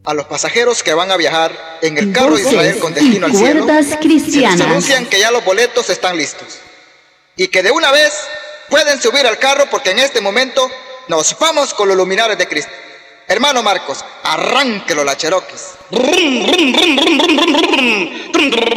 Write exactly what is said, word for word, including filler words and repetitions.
a los pasajeros que van a viajar en el carro de Israel con destino al cielo, se les anuncian que ya los boletos están listos y que de una vez pueden subir al carro porque en este momento nos vamos con los luminares de Cristo. Hermano Marcos, arránquelo la Cherokees.